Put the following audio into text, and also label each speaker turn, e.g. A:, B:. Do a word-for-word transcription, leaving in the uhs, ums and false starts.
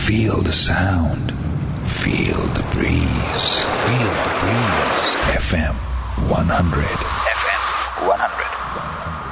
A: Feel the sound. Feel the breeze. Feel the breeze. F M one hundred. F M one hundred.